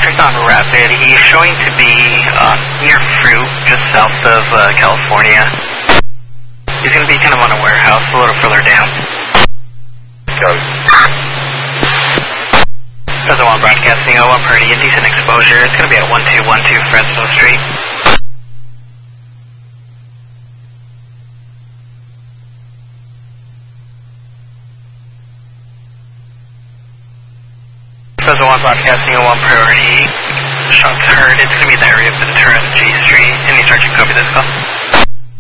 suspect on Rapid. He's showing to be near Fruit, just south of California. He's going to be kind of on a warehouse a little further down. Got it. Fresno 1 broadcasting 01 Purdy, indecent exposure. It's going to be at 1212 Fresno Street. Fresno 1 broadcasting 01 priority. Shots heard. It's going to be in the area of Ventura and G Street. Any sergeant copy this call?